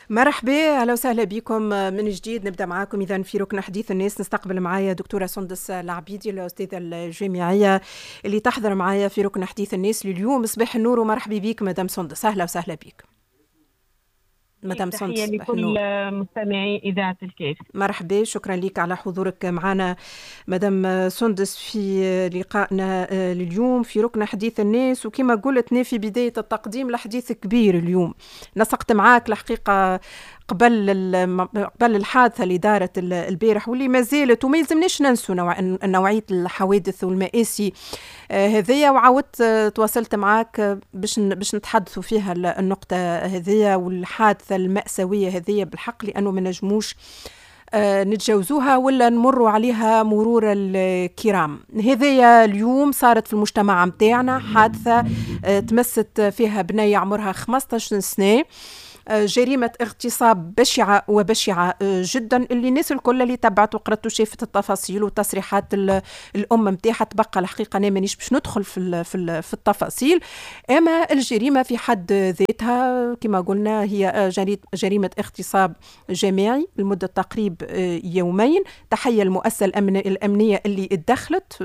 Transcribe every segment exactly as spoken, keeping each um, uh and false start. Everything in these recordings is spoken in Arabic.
مرحبا، اهلا وسهلا بكم من جديد. نبدا معاكم اذا في ركن حديث الناس. نستقبل معايا دكتوره سندس العبيدي الاستاذه الجامعيه اللي تحضر معايا في ركن حديث الناس لليوم. صباح النور ومرحبا بك مدام سندس، اهلا وسهلا بك مدام تحية سندس. صباح لكل النور. مستمعي إذاعة الكيف. مرحبا، شكرا لك على حضورك معنا مدام سندس في لقائنا لليوم في ركن حديث الناس. وكما قلتنا في بداية التقديم لحديث كبير اليوم نسقت معاك الحقيقة قبل قبل الحادثة اللي دارت البارح واللي ما زالت، وما يلزمناش ننسوا نوع نوعية الحوادث والمآسي هذية. وعاودت تواصلت معاك باش باش نتحدثوا فيها النقطة هذية والحادثة المأساوية هذية بالحق، لأنه ما نجموش نتجاوزوها ولا نمروا عليها مرور الكرام. هذية اليوم صارت في المجتمع متاعنا حادثة تمست فيها بنية عمرها خمسطاش سنة، جريمة اغتصاب بشعة وبشعة جدا، اللي الناس الكل اللي تبعت وقرأت وشافت التفاصيل وتصريحات الأم متاعها. تبقى الحقيقة أنا مانيش باش ندخل في في التفاصيل، أما الجريمة في حد ذاتها كما قلنا هي جريمة اغتصاب جماعي لمدة تقريب يومين. تحية المؤسسة الأمنية اللي اتدخلت،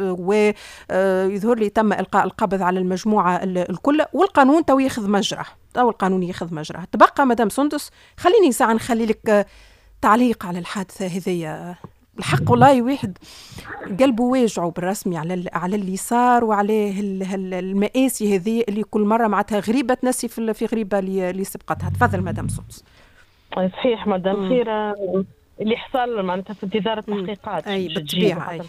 ويظهر لي تم إلقاء القبض على المجموعة الكل، والقانون تو ياخذ مجراه أو القانون ياخذ مجراه. تبقى مدام سندس خليني ساعة نخلي لك تعليق على الحادثة هذية. الحق والله واحد قلبه واجعه بالرسمي على على اللي صار وعلى المآسي هذه اللي كل مرة معناتها غريبة تنسي في في غريبة اللي سبقتها. تفضل مدام سندس. صحيح مدام خيرة، اللي حصل معناتها في انتظار التحقيقات. أي بالطبيعة. أي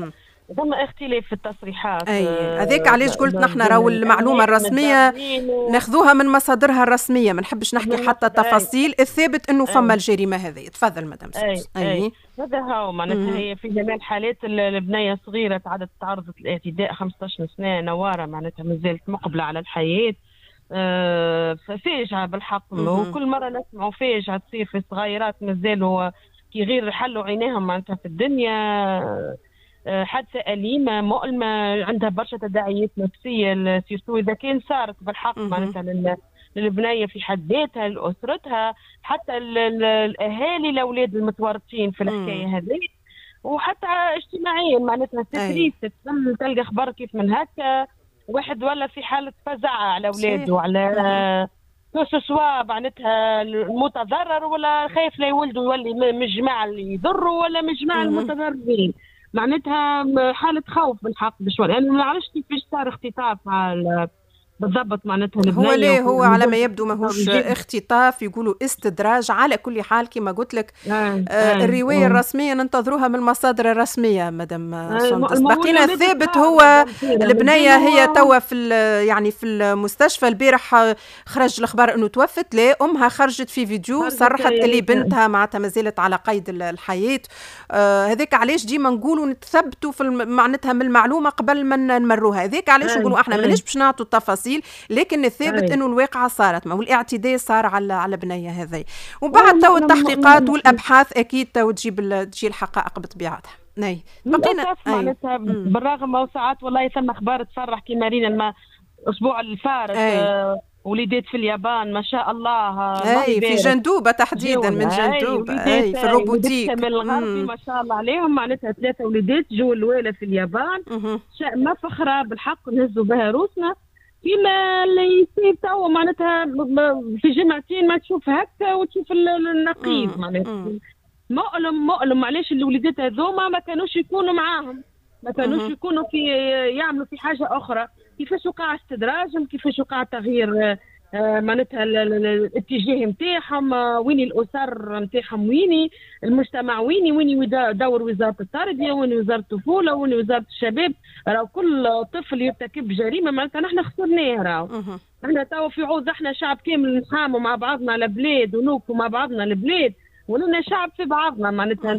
ثم اختلاف في التصريحات. اي هذاك علاش قلت نحن راهو المعلومه الرسميه ناخذوها من مصادرها الرسميه، ما نحبش نحكي حتى تفاصيل. الثابت انه فما الجريمه هذه. تفضل مدام سندس. اي, أي. هذا هو معناتها هي في جميع الحالات البنيه صغيره تعدت تعرضت للاعتداء خمسطاش سنه، نواره معناتها مازالت مقبله على الحياه. أه فاجعه بالحق، وكل مره نسمعوا فاجعه تصير في صغيرات مازالوا كي غير حلوا عينيهم معناتها في الدنيا. حادثة أليمة مؤلمة عندها برشا تداعيات نفسية، سيرتو إذا كان صارت بالحق معناتها للبنية في حد ذاتها، لأسرتها، حتى الأهالي الأولاد المتورطين في الحكاية هذه، وحتى اجتماعيا معناتها ستريس تلقى خبر كيف من هكا واحد ولا في حالة فزع على أولاده، على سواء معناتها المتضرر ولا خايف لا يولدوا يولي من الجماعة اللي يضروا ولا من الجماعة المتضررين. معناتها حالة خوف بالحق بشوي. أنا يعني ما نعرفش كيفاش صار اختطاف بالضبط معناتها. هو ليه هو على ما يبدو ماهوش اختطاف، يقولوا استدراج. على كل حال كما قلت لك آه آه الرواية آه الرسمية ننتظروها من المصادر الرسمية مدام آه سندس. بقينا الثابت هو البنية هي توا في يعني في المستشفى. البارح خرج الأخبار أنه توفت، لا أمها خرجت في فيديو صرحت اللي بنتها معناتها ما زالت على قيد الحياة. آه هذاك علاش ديما نقولوا نتثبتوا في معناتها من المعلومة قبل ما نمروها. هذاك علاش نقولوا احنا ماناش باش نعطوا التفاصيل، لكن الثابت انه الواقعه صارت ما والاعتداء صار على على بنيه هذه. وبعد تو التحقيقات والابحاث اكيد تو تجيب تجي الحقائق بطبيعتها. اي بقينا معناتها بالرغم او ساعات والله ثم اخبار تفرح كيما رينا الاسبوع الفارط آه وليدات في اليابان ما شاء الله. اي في جندوبه تحديدا من جندوبه. اي, أي في الروبوتيك من الغربي ما شاء الله عليهم معناتها ثلاثه وليدات جو الوالة في اليابان. ما فخره بالحق نهزوا بها روسنا كيما اللي يصير توا معناتها في جمعتين ما تشوف هكا وتشوف النقيض. معناتها مؤلم مؤلم. معليش الوليدات هذوما ما كانوش يكونوا معاهم، ما كانوش يكونوا في يعملوا في حاجه اخرى. كيفاش وقع استدراجهم، كيفاش وقع تغيير معناتها الاتجاه نتاعهم، ويني الاسر نتاعهم، ويني المجتمع، ويني ويني دور وزاره التربيه، ويني وزاره الطفوله، ويني وزاره الشباب. راهو كل طفل يرتكب جريمه معناتها نحن خسرناه. راهو احنا توا في عوض احنا شعب كامل نحاموا مع بعضنا البلاد ونوقفوا مع بعضنا البلاد، ولنا شعب في بعضنا معناتها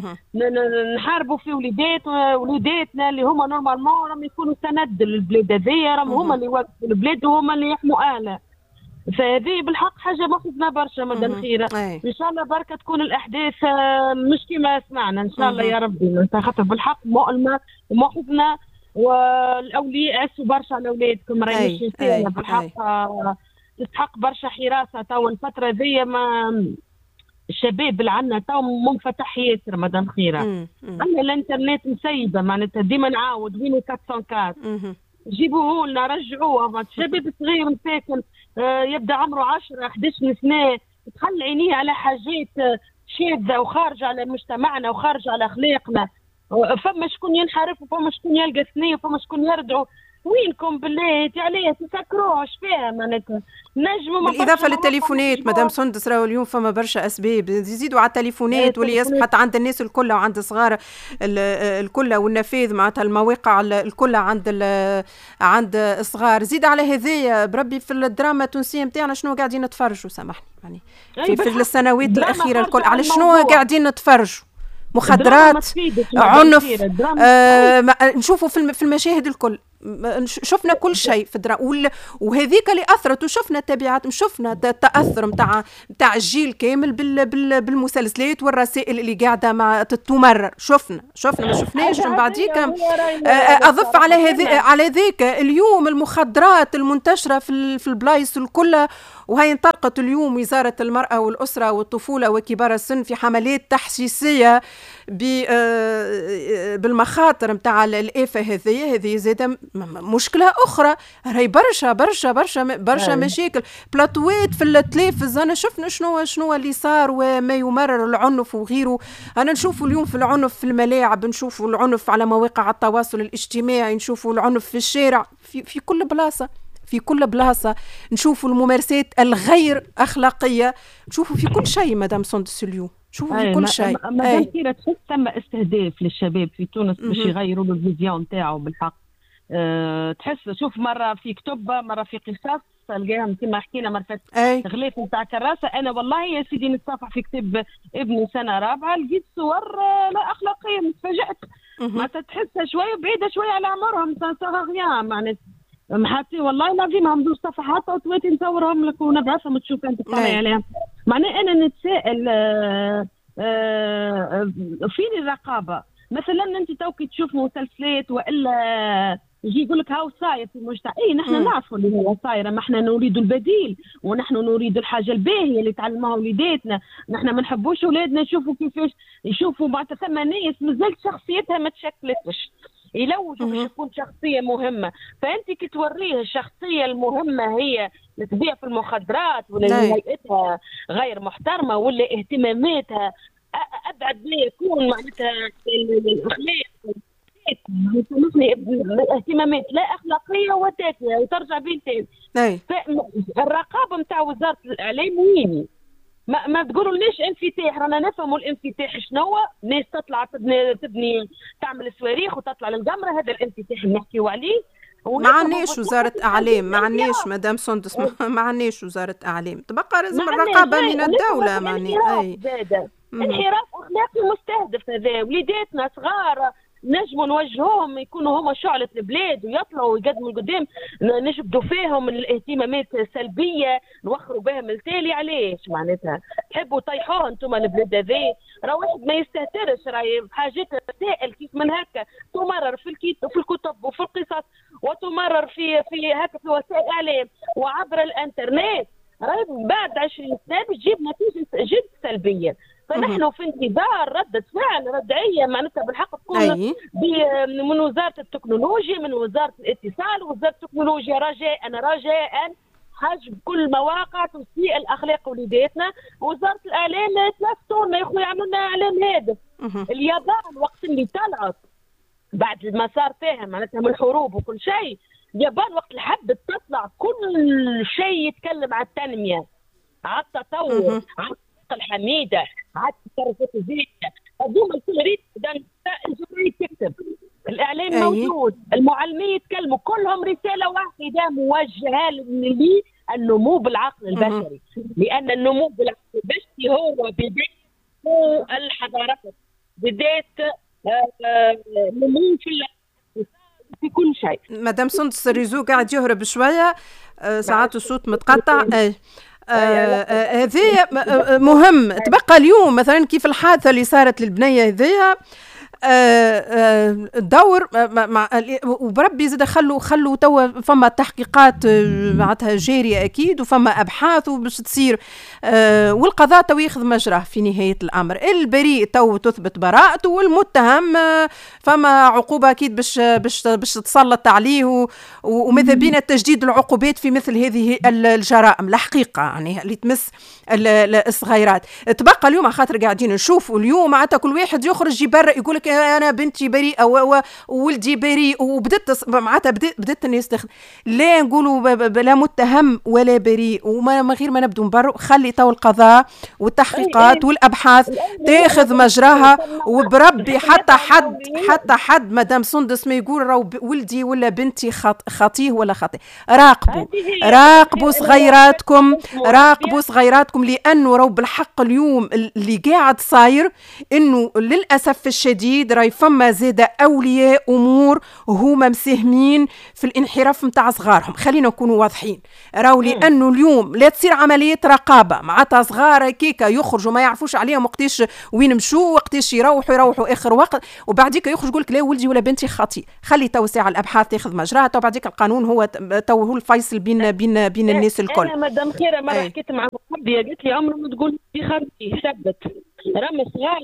نحاربوا في وليدات وليداتنا اللي هما نورمالمون راهم يكونوا سند للبلاد هذيا، راهم هما اللي يوقفوا البلاد وهما اللي يحموا اهلها. فهذه بالحق حاجه محزنه برشا مدام خيره. ان شاء الله بركه تكون الاحداث مش كما سمعنا ان شاء الله يا ربي، خاطر بالحق مؤلمه ومحزنه، والاولياء عسوا برشا على اولادكم. راهي بالحق تستحق برشا حراسه. تو الفتره ذي ما الشباب اللي عندنا تو منفتح ياسر مدام خيره. عندنا الانترنت مسيبه معناتها ديما نعاود وين أربعمية. جيبوه لنا رجعوه. الشباب الصغير مساكن آه يبدا عمره عشرة إحدى عشرة سنه تخلي عينيه على حاجات شاذه وخارجه على مجتمعنا وخارجه على اخلاقنا. فما شكون ينحرف وفما شكون يلقى ثنيه وفما شكون يرجعوا. وينكم بالله عليه تسكروه اش فيها معناتها نجموا. بالاضافه للتليفونات مدام سندس راهو اليوم فما برشا اسباب يزيدوا على التليفونات واللي يصبح حتى عند الناس الكل وعند الصغار الكل والنفاذ معناتها المواقع الكل عند عند الصغار. زيد على هذايا بربي في الدراما التونسيه نتاعنا شنو قاعدين نتفرجوا سامحني يعني في, في السنوات الاخيره الكل على شنو قاعدين نتفرجوا؟ مخدرات عنف آه نشوفوا في المشاهد الكل شفنا كل شيء في الدراما وهذيك اللي اثرت وشفنا التبعات شفنا التاثر نتاع نتاع الجيل كامل بال بال بالمسلسلات والرسائل اللي قاعده مع تمرر. شفنا شفنا ما شفناش من بعديك. اضف على هذا على ذيك اليوم المخدرات المنتشره في في البلايص الكل. وهي انطلقت اليوم وزاره المراه والاسره والطفوله وكبار السن في حملات تحسيسيه بالمخاطر نتاع الآفة هذه. هذه زاده مشكله اخرى راهي برشا برشا برشا برشا أي. مشاكل بلاطوات في التلفز. انا شفنا شنو شنو اللي صار وما يمرر العنف وغيره. انا نشوفوا اليوم في العنف في الملاعب نشوفوا العنف على مواقع التواصل الاجتماعي نشوفوا العنف في الشارع في, في كل بلاصه في كل بلاصه نشوفوا الممارسات الغير اخلاقيه نشوفوا في كل شيء مدام سندس اليوم شوفوا في كل شيء. مدام خيره تحس ثم استهداف للشباب في تونس باش يغيروا له الفيزيون نتاعو بالحق. أه تحس شوف مره في كتب مره في قصص تلقاهم كما حكينا مرة غلاف نتاع كراسه. انا والله يا سيدي نتصفح في كتاب ابني سنه رابعه لقيت صور لا اخلاقيه تفاجات. ما تحسها شويه بعيده شويه على عمرهم صغيرين معناتها محاتي والله العظيم عملوا صفحات اوتوماتيك نصورهم لك ونبعثهم تشوف انت تطلعي عليهم. معناها انا نتساءل آآ آآ فين الرقابه؟ مثلا انت توكي تشوف مسلسلات والا يجي يقول لك هاو صاير في المجتمع. اي نحن نعرفوا اللي هو صايره ما احنا نريد البديل ونحن نريد الحاجه الباهيه اللي تعلموها وليداتنا. نحن ما نحبوش اولادنا يشوفوا كيفاش يشوفوا بعد ثم ناس مازالت شخصيتها ما تشكلتش يلوجوا باش تكون شخصيه مهمه. فانت كي توريه الشخصيه المهمه هي تبيع في المخدرات ولا هيئتها غير محترمه ولا اهتماماتها ابعد ما يكون معناتها الاخلاق اهتمامات لا اخلاقيه وتافهه وترجع بين تاني. الرقابه نتاع وزاره الاعلام وين؟ ما, ما تقولوا ليش انفتاح؟ رانا نفهموا الانفتاح شنو. ناس تطلع تبني, تبني تعمل صواريخ وتطلع للقمره هذا الانفتاح اللي نحكيو عليه. ما عندناش وزاره اعلام ما عندناش مدام سندس ما عندناش وزاره اعلام تبقى لازم الرقابه من الدوله. معني اي انحراف اخلاقي مستهدف. هذا وليداتنا صغار نجموا نوجهوهم يكونوا هما شعلة البلاد ويطلعوا ويقدموا لقدام نجبدوا فيهم الاهتمامات السلبية نوخروا بهم التالي. علاش معناتها تحبوا طيحوها انتم البلاد هذي؟ راه واحد ما يستهترش راهي حاجات رسائل كيف من هكا تمرر في الكتب في الكتب وفي القصص وتمرر في في هكا في وسائل الاعلام وعبر الانترنت. راهي بعد عشرين سنة بتجيب نتيجة جد سلبية. فنحن في انتظار ردة فعل ردعية معناتها بالحق تكون من وزارة التكنولوجيا من وزارة الاتصال ووزارة التكنولوجيا. رجاء أنا رجاء حجب كل مواقع تسيء الأخلاق وليداتنا. وزارة الإعلام تلفتونا يا أخوي يعملوا لنا إعلام هادف. اليابان وقت اللي طلعت بعد ما صار فيها معناتها من الحروب وكل شيء اليابان وقت اللي حبت تطلع كل شيء يتكلم على التنمية على التطور على الحميده عاد التصرفات الزينه هذوما الكل ريت الجمهوريه تكتب الاعلام أيه. موجود المعلمين يتكلموا كلهم رساله واحده موجهه لي النمو بالعقل البشري. لان النمو بالعقل البشري هو بدايه الحضارات بدايه نمو في في كل شيء. مدام سندس الريزو قاعد يهرب شويه ساعات الصوت متقطع. اي هذه آه آه مهم. تبقى اليوم مثلا كيف الحادثه اللي صارت للبنيه هذيا الدور مع وبربي زاد خلوا خلوا توا فما تحقيقات معناتها جاريه اكيد وفما ابحاث باش تصير والقضاء تو ياخذ مجراه في نهايه الامر. البريء تو تثبت براءته والمتهم فما عقوبه اكيد باش باش باش تسلط عليه وماذا بينا تجديد العقوبات في مثل هذه الجرائم الحقيقه يعني اللي تمس الصغيرات. تبقى اليوم على خاطر قاعدين نشوفوا اليوم معناتها كل واحد يخرج يبرئ يقول لك انا بنتي بريئه وولدي بريء وبدت معناتها بدت, بدت الناس تاخذ لا نقولوا لا متهم ولا بريء وما غير ما نبدو نبرئ. خلي تو القضاء والتحقيقات والابحاث تاخذ مجراها وبربي حتى حد حتى حد مدام سندس ما يقول راهو ولدي ولا بنتي خطيه ولا خطيه. راقبوا راقبوا صغيراتكم راقبوا صغيراتكم لانه راهو بالحق اليوم اللي قاعد صاير انه للاسف الشديد راهي فما زاده اولياء امور هما مساهمين في الانحراف نتاع صغارهم. خلينا نكونوا واضحين راهو لانه اليوم لا تصير عمليات رقابه معناتها صغار كيكا يخرجوا ما يعرفوش عليهم وقتاش وين مشوا وقتاش يروحوا يروحوا اخر وقت وبعديك يخرج يقول لك لا ولدي ولا بنتي خطي. خلي تو ساعه الابحاث تاخذ مجراها تو بعديك القانون هو تو هو الفيصل بين بين بين الناس الكل. انا مدام خيره مره حكيت مع صاحبي قالت لي عمره ما تقول في خطي ثبت رمى صغار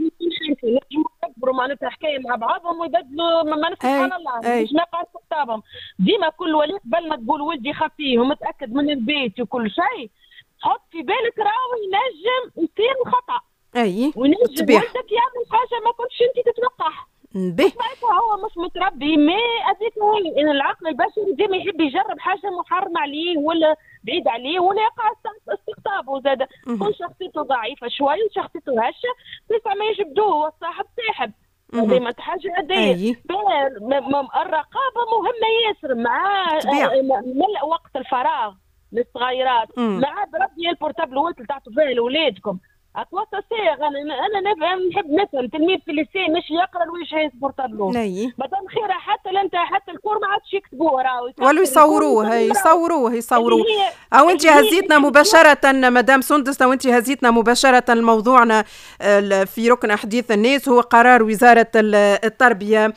يكبروا معناتها حكايه مع بعضهم ويبدلوا معناتها سبحان الله مش نقعد خطابهم. ديما كل ولي قبل ما تقول ولدي خفيه ومتاكد من البيت وكل شيء حط في بالك راهو ينجم يصير خطا. اي ونجم ولدك يعمل حاجه ما كنتش انت تتوقعها. به هو مش متربي ما هذيك هي ان العقل البشري ديما يحب يجرب حاجه محرمه عليه ولا بعيد عليه ولا يقع استقطابه زاد. كل شخصيته ضعيفه شوي وشخصيته هشه بس ما يجبدوه الصاحب ساحب ديما حاجه هذه. الرقابه مهمه ياسر مع ملء وقت الفراغ للصغيرات مع بربي البورتابل وصل تعطوا فيه لاولادكم اتوصى ساغ. انا انا نحب نفهم تلميذ في الليسي مش يقرا الوجه يسبورتابلو مادام خيره حتى انت حتى الكور ما عادش يكتبوه راهو ولو يصوروه يصوروه يصوروه او انت هزيتنا مباشره مدام سندس لو انت هزيتنا مباشره لموضوعنا في ركن حديث الناس هو قرار وزاره التربيه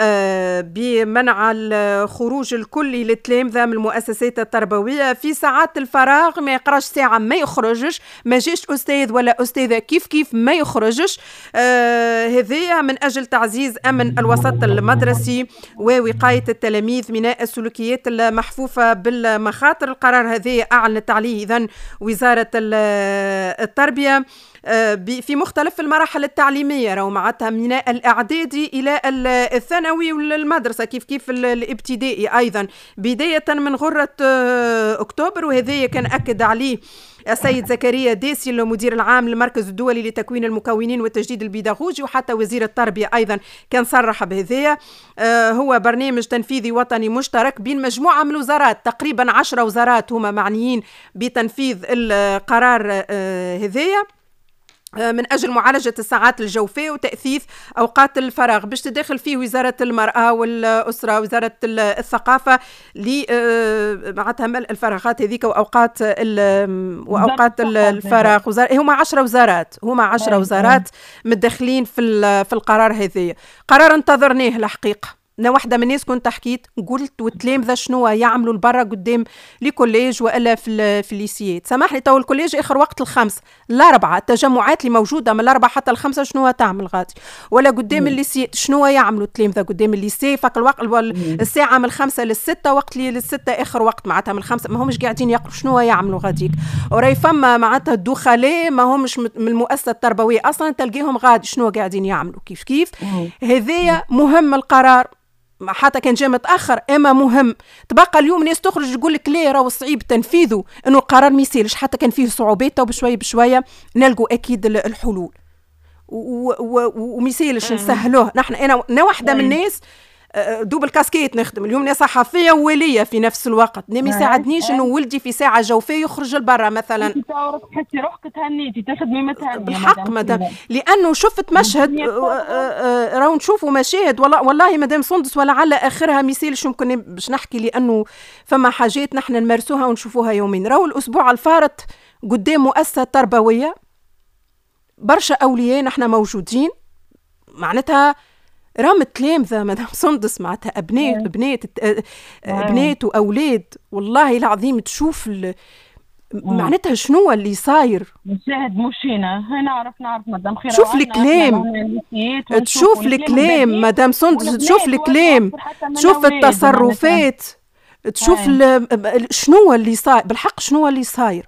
بمنع الخروج الكلي للتلامذه من المؤسسات التربويه في ساعات الفراغ. ما يقراش ساعه ما يخرجش ما جاش استاذ ولا أستاذة كيف كيف ما يخرجش. آه هذه من أجل تعزيز أمن الوسط المدرسي ووقاية التلاميذ من السلوكيات المحفوفة بالمخاطر. القرار هذا أعلنت عليه إذن وزارة التربية في مختلف المراحل التعليمية راهو معناتها من الإعدادي إلى الثانوي والمدرسة كيف كيف الابتدائي أيضا بداية من غرة أكتوبر. وهذا كان أكد عليه السيد زكريا داسي المدير العام للمركز الدولي لتكوين المكونين والتجديد البيداغوجي وحتى وزير التربية أيضا كان صرح بهذا. آه هو برنامج تنفيذي وطني مشترك بين مجموعة من الوزارات تقريبا عشرة وزارات هما معنيين بتنفيذ القرار آه هذايا من أجل معالجة الساعات الجوفية وتأثيث أوقات الفراغ باش تدخل فيه وزارة المرأة والأسرة وزارة الثقافة معناتها ملء الفراغات هذيك وأوقات وأوقات الفراغ. هما عشرة وزارات هما عشرة وزارات متدخلين في في القرار هذايا. قرار انتظرناه الحقيقة. أنا واحدة من الناس كنت حكيت قلت والتلامذة شنو يعملوا البرة قدام لكوليج وإلا في في الليسيات. سامحني تو الكوليج آخر وقت الخمس الأربعة التجمعات اللي موجودة من الأربعة حتى الخمسة شنو تعمل غادي ولا قدام الليسيات شنو يعملوا التلامذة قدام الليسي فك الوقت الساعة من الخمسة للستة وقت لي للستة آخر وقت معناتها من الخمسة ما همش قاعدين يقروا شنو يعملوا غاديك. وراي فما معناتها الدخلاء ما همش من المؤسسة التربوية أصلا تلقيهم غادي شنو قاعدين يعملوا كيف كيف. هذايا مهم القرار حتى كان جاء متاخر اما مهم. تبقى اليوم ناس تخرج تقول لك لا راهو صعيب تنفيذه انه القرار ما يسالش حتى كان فيه صعوبات وبشويه بشويه نلقوا اكيد الحلول وما يسالش نسهلوه. نحن انا انا واحده من الناس دوب الكاسكيت نخدم اليوم ناس صحفيه ووليه في نفس الوقت ما يساعدنيش انه ولدي في ساعه جوفيه يخرج لبرا مثلا. تحسي روحك تهنيتي تخدمي متهنيه بحق مدام لانه شفت مشهد راهو نشوفوا مشاهد والله والله مدام سندس ولا على اخرها ما يسالش ممكن باش نحكي لانه فما حاجات نحن نمارسوها ونشوفوها يومين. راهو الاسبوع الفارط قدام مؤسسه تربويه برشا اولياء نحن موجودين معناتها راهم التلامذة مدام سندس معناتها أبناء بنات بنات وأولاد والله العظيم تشوف معناتها شنو اللي صاير. نشاهد مشينا نعرف نعرف مدام خير تشوف الكلام تشوف الكلام مدام سندس تشوف الكلام تشوف التصرفات تشوف شنو اللي صاير بالحق شنو اللي صاير.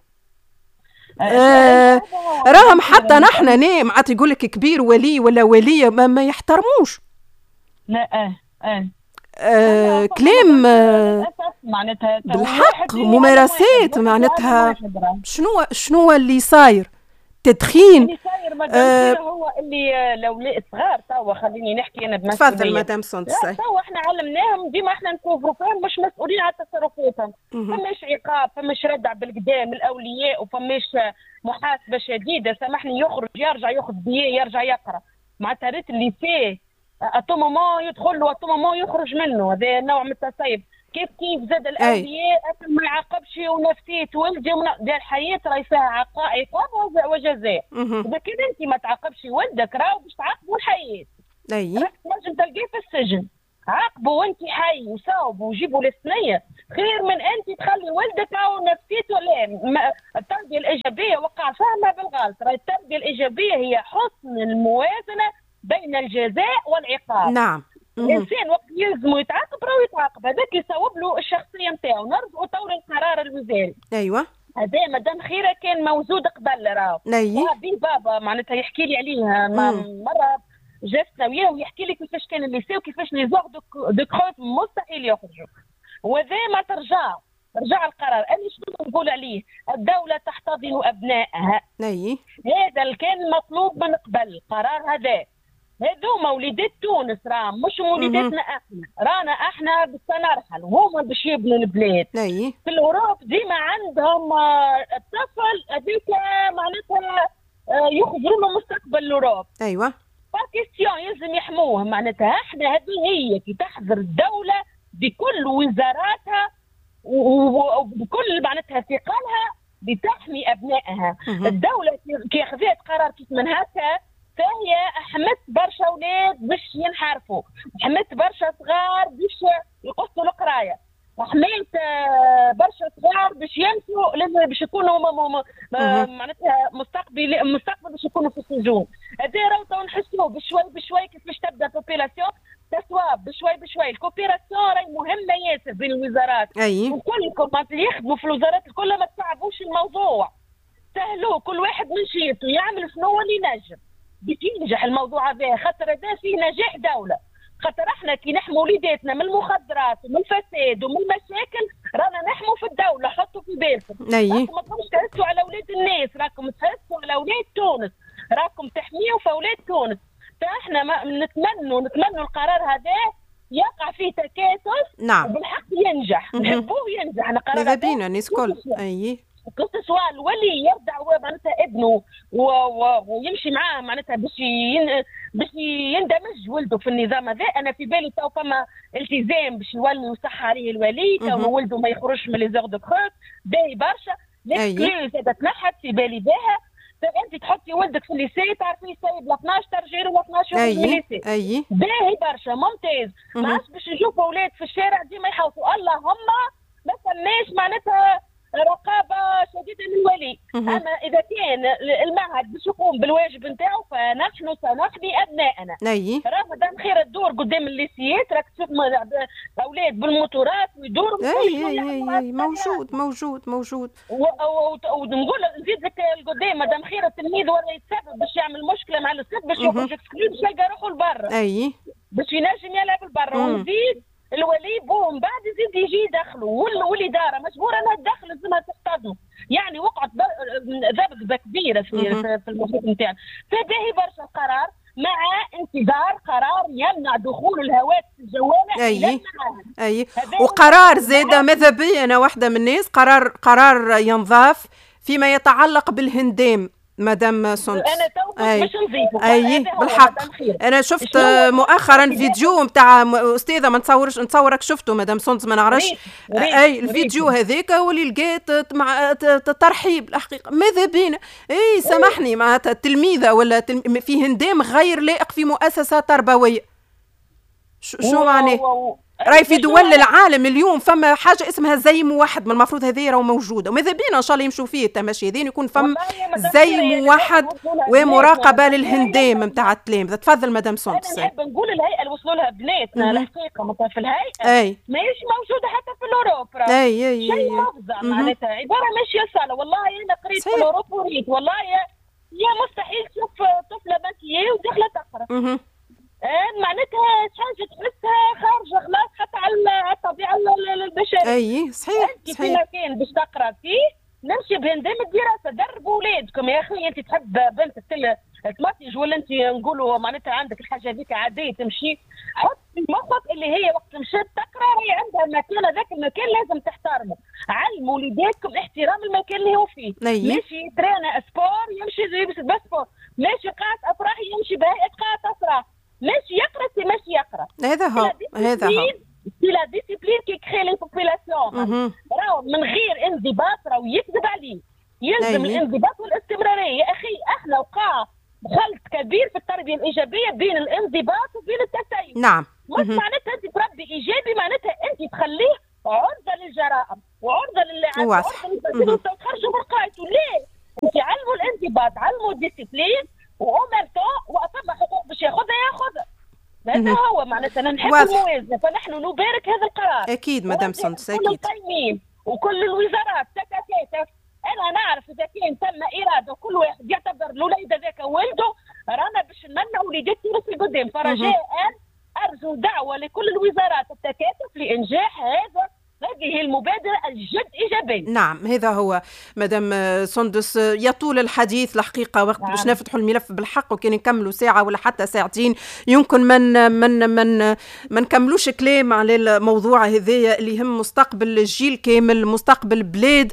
آه راهم حتى نحن نام معناتها يقول لك كبير ولي ولا وليه ما, ما يحترموش. لا اه اه, آه كلام آه معناتها بالحق ممارسات معناتها شنو شنو اللي صاير تدخين اللي صاير مدام آه هو اللي لو صغار توا خليني نحكي انا بمسؤوليه. تفضل مدام سندس. توا احنا علمناهم ديما احنا نكوفروا فيهم مش مسؤولين على تصرفاتهم. فماش عقاب فماش ردع بالقدام الاولياء وفماش محاسبه شديده سامحني يخرج يرجع ياخذ بيه يرجع يقرا معناتها ريت اللي فيه اتومومون يدخل له اتومومون يخرج منه. هذا نوع من التصيب. كيف كيف زاد الاولياء ما يعاقبش ونفسيه ولدي ومن... الحياه راهي فيها عقاب وجزاء. اذا كان انت ما تعاقبش ولدك راهو باش تعاقبوا الحياه. اي تنجم تلقيه في السجن. عاقبوا وانت حي وصاوبوا وجيبوا الثنيه خير من انت تخلي ولدك او نفسيته. لا التربيه الايجابيه وقع فيها بالغلط. راهي التربيه الايجابيه هي حسن الموازنه بين الجزاء والعقاب. نعم. الانسان وقت يلزمه يتعاقب راهو يتعاقب هذاك يصوب له الشخصيه نتاعو. نرجعوا طور القرار الوزاري. ايوه هذا مدام خيره كان موجود قبل راهو. ايوه بي بابا معناتها يحكي لي عليه مره جلسنا وياه ويحكي لي كيفاش كان الليسي وكيفاش لي زوغ دو كروت مستحيل يخرجوا. وذا ما ترجع رجع القرار. انا شنو نقول عليه؟ الدوله تحتضن ابنائها. اي هذا كان مطلوب من قبل. القرار هذا هذوما وليدات تونس راهم مش وليداتنا احنا. رانا احنا باش نرحل وهما باش يبنوا البلاد. اي في الاوروب ديما عندهم الطفل هذيك معناتها يخرجوا له مستقبل الاوروب. ايوه باكيستيون يلزم يحموه. معناتها احنا هذه هي كي تحضر الدوله بكل وزاراتها وبكل معناتها ثقلها بتحمي ابنائها. الدوله كي اخذت قرار كيف من هكا فهي حمت برشا اولاد باش ينحرفوا. حمت برشا صغار باش يقصوا القرايه. وحميت برشا صغار باش ينسوا لازم باش يكونوا معناتها مستقبل مستقبل باش يكونوا في السجون. هذا راهو تو نحسوه بشوي بشوي كيفاش تبدا البوبيلاسيون تسواب بشوي بشوي. الكوبيراسيون راهي مهمه ياسر بين الوزارات. اي وكلكم اللي يخدموا في الوزارات الكل ما تصعبوش الموضوع. سهلوه كل واحد من شيته يعمل شنو اللي ينجم باش ينجح الموضوع هذا. خاطر هذا فيه نجاح دوله. خاطر احنا كي نحموا وليداتنا من المخدرات ومن الفساد ومن المشاكل رانا نحموا في الدوله. حطوا في بالكم. اي راكم ما تقومش تهزوا على اولاد الناس. راكم تهزوا على اولاد تونس. راكم تحميوا في اولاد تونس. فاحنا ما نتمنوا نتمنوا القرار هذا يقع فيه تكاتف. نعم وبالحق ينجح. نحبوه ينجح. انا قرار ماذا بينا الناس كل اي قصة سؤال الولي يرضع معناتها ابنه و... و... ويمشي معاه معناتها باش ين... باش يندمج ولده في النظام هذا. انا في بالي تو فما التزام باش يولي يصح عليه الولي تو ولده ما يخرجش من لي زوغ دو كروت باهي برشا. ليكسكلوز هذا تنحت في بالي بها. فانت تحطي ولدك في الليسي تعرفي سايب ل اثناش ترجعي له اثناش يوم في الليسي. اي باهي برشا ممتاز. ما عادش باش نشوفوا اولاد في الشارع ديما يحوطوا. اللهم ما فماش معناتها رقابه شديده من الولي. اما اذا كان المعهد باش يقوم بالواجب نتاعو فنحن سنحمي ابنائنا. اي راه مدام خير الدور قدام الليسيات راك تشوف اولاد بالموتورات ويدوروا. اي اي اي موجود موجود موجود. ونقول نزيد لك القدام مدام خير التلميذ ولا يتسبب باش يعمل مشكله مع الاستاذ باش يخرج اكسكلود باش يلقى روحه لبرا. اي باش ينجم يلعب لبرا. ونزيد الولي بوم بعد يزيد يجي يدخلوا والاداره مجبوره انها تدخل لازمها تحتضنه. يعني وقعت ذبذبه كبيره في في المحيط نتاعنا. فباهي برشا القرار مع انتظار قرار يمنع دخول الهواتف الجوالة أي. الى المعاهد. اي وقرار زاده ماذا بي انا واحده من الناس قرار قرار ينضاف فيما يتعلق بالهندام مدام سندس. انا تو باش نضيفوا. اي بالحق انا شفت مؤخرا فيديو نتاع استاذه ما نتصورش نتصورك شفته مدام سوندس ما نعرفش. اي الفيديو هذاك واللي لقيت مع ترحيب الحقيقه ماذا بينا. اي سامحني معناتها تلميذه ولا تلم... فيه هندام غير لائق في مؤسسه تربويه. شو معناه؟ راي في دول العالم اليوم فما حاجه اسمها زي موحد، من المفروض هذه راهو موجوده وماذا بينا ان شاء الله يمشوا فيه التماشي هذين يكون فما زي موحد ومراقبه للهندام نتاع التلامذه. تفضل مدام سوندس. انا نحب نقول الهيئه اللي وصلوا لها بناتنا الحقيقه مثلا في الهيئه أي. ماهيش موجوده حتى في الاوروب. اي اي شيء مفزع معناتها عباره ماشيه سهله. والله انا قريت في الاوروب وريت والله يا, يا مستحيل تشوف طفله بنتيه وداخله تقرا. آه معناتها حاجه تحسها خارجه خلاص حتى على الطبيعه البشريه. اي صحيح صحيح. في مكان باش تقرا فيه نمشي بهندام الدراسه. دربوا اولادكم يا اخي. انت تحب بنتك تمطيج ولا انت نقولوا معناتها عندك الحاجه هذيك عاديه تمشي، حط في مخك اللي هي وقت مشات تقرا هي عندها مكان، هذاك المكان لازم تحترمه. علموا وليداتكم احترام المكان اللي هو فيه. ماشي ترانا اسبور يمشي يلبس باسبور، ماشي قاعه افراح يمشي بهيئه قاعه افراح، ماشي يقرا سي ماشي يقرا. هذا هو هذا هو سي لا ديسيبلين كي كري لي بوبولاسيون. راهو من غير انضباط راهو يكذب عليه. يلزم الانضباط والاستمراريه. يا اخي احنا وقع خلط كبير في التربيه الايجابيه بين الانضباط وبين التسيب. نعم. مش معناتها انت تربي ايجابي معناتها انت تخليه عرضه للجرائم وعرضه للعب وعرضه للفساد وتخرجوا من قاعدته. ليه؟ انت علموا الانضباط، علموا الديسيبلين وامرته واطبق حقوق باش ياخذها ياخذها. هذا هو معناتها نحب الموازنه. فنحن نبارك هذا القرار. اكيد مدام سوندس اكيد. كل القائمين وكل الوزارات تتكاتف. انا نعرف اذا كان ثم اراده وكل واحد يعتبر الوليد هذاك ولده رانا باش نمنع وليدات تونس القدام. فرجاء ارجو دعوه لكل الوزارات التكاتف لانجاح هذا هذه المبادرة الجد إيجابية. نعم هذا هو مدام سوندس. يطول الحديث الحقيقة وقت نعم. باش نفتحوا الملف بالحق وكان نكملوا ساعة ولا حتى ساعتين يمكن من من من ما نكملوش كلام على الموضوع هذايا اللي يهم مستقبل الجيل كامل، مستقبل بلاد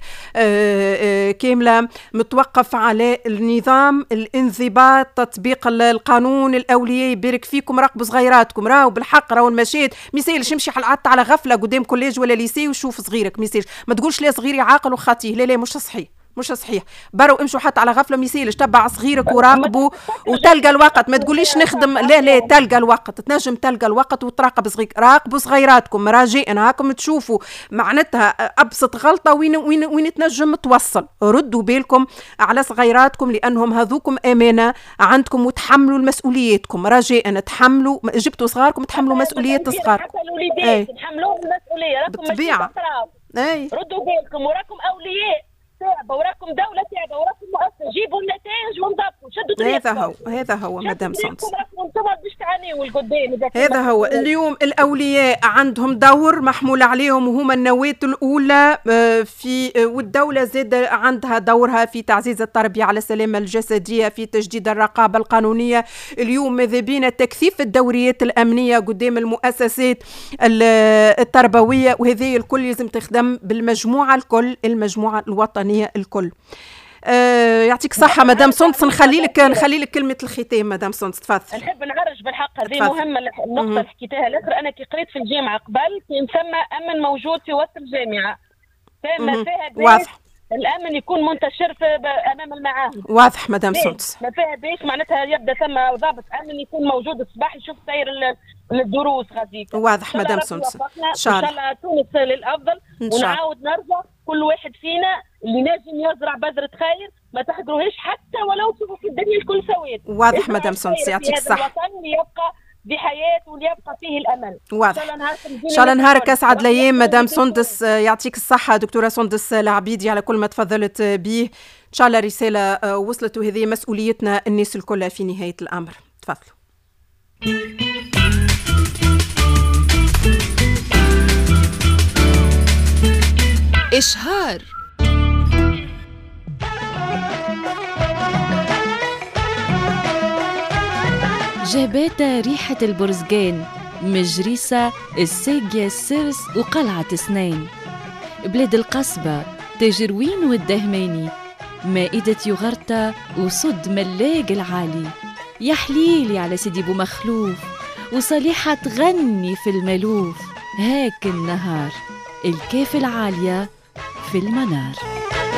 كاملة متوقف على النظام الانضباط تطبيق القانون. الأولياء يبارك فيكم راقبوا صغيراتكم. راهو بالحق راهو المشيت ميسالش يمشي حلقات على غفلة قدام كوليج ولا ليسي وشوف صغيرك ميسالش. ما تقولش لا صغيري عاقل وخاطيه. لا لا مش صحيح مش صحيح. برو امشوا حتى على غفله ميسالش. تبع صغيرك وراقبوا وتلقى الوقت. ما تقوليش نخدم. لا لا تلقى الوقت. تنجم تلقى الوقت وتراقب صغيرك. راقبوا صغيراتكم راجاء. هاكم تشوفوا معناتها ابسط غلطه وين وين وين تنجم توصل. ردوا بالكم على صغيراتكم لانهم هذوكم امانه عندكم وتحملوا المسؤولياتكم. رجاء تحملوا. جبتوا صغاركم تحملوا مسؤوليه صغاركم. حتى الوليدات تحملوهم المسؤوليه. راكم بالطبيعه. اي ردوا بالكم وراكم اولياء تعبوا وراكم دولة تعبوا وراكم مؤسسة. جيبوا النتائج ونضبطوا شدوا طريقكم. هذا هو هذا هو مدام سوندس. هذا هو اليوم الأولياء عندهم دور محمول عليهم وهما النواة الأولى في والدولة زاد عندها دورها في تعزيز التربية على السلامة الجسدية، في تجديد الرقابة القانونية. اليوم ماذا بينا تكثيف الدوريات الأمنية قدام المؤسسات التربوية، وهذه الكل لازم تخدم بالمجموعة الكل المجموعة الوطنية الكل. آه يعطيك صحة مدام سوندس. نخلي لك نخلي لك كلمة الختام مدام سوندس. تفضل. نحب نعرج بالحق هذه مهمة النقطة اللي حكيتها الأخرى. أنا كي قريت في الجامعة قبل كان ثم أمن موجود في وسط الجامعة. فما فيها واضح الأمن يكون منتشر في أمام المعاهد. واضح مدام سوندس. ما فيها بيش معناتها يبدأ ثم ضابط أمن يكون موجود الصباح يشوف سير الدروس غاديك. واضح مدام سوندس. إن شاء الله تونس للأفضل. ونعاود نرجع كل واحد فينا اللي ناجم يزرع بذرة خير ما تحضروهاش حتى ولو تشوفوا في الدنيا الكل سواد. واضح مدام سوندس. يعطيك الصحة. الوطن ليبقى بحياة وليبقى فيه الأمل. واضح. إن شاء الله نهارك أسعد الأيام مدام سوندس. يعطيك الصحة دكتورة سوندس العبيدي على كل ما تفضلت به. إن شاء الله رسالة وصلت وهذه مسؤوليتنا الناس الكل في نهاية الأمر. تفضلوا. إشهار. جاباتا ريحة البرزقان، مجريسة، الساقية، السرس وقلعة سنين. بلاد القصبة، تجروين والدهماني، مائدة يغرتا وصد ملاق العالي، يا حليلي على سيدي بو مخلوف وصليحة تغني في الملوف. هاك النهار الكيف العالية في المنار.